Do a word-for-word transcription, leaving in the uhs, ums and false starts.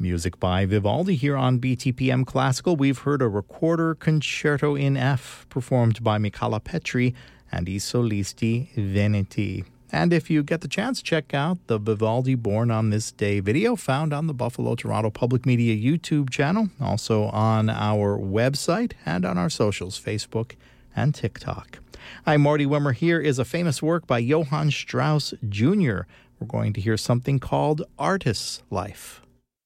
Music by Vivaldi here on B T P M Classical. We've heard a Recorder Concerto in F performed by Michala Petri and I Solisti Veneti. And if you get the chance, check out the Vivaldi Born on This Day video found on the Buffalo Toronto Public Media YouTube channel, also on our website and on our socials, Facebook and TikTok. I'm Marty Wimmer. Here is a famous work by Johann Strauss Junior We're going to hear something called Artist's Life.